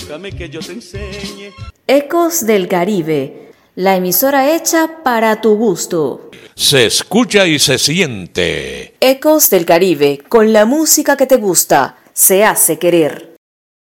déjame que yo te enseñe. Ecos del Caribe, la emisora hecha para tu gusto. Se escucha y se siente. Ecos del Caribe, con la música que te gusta, se hace querer.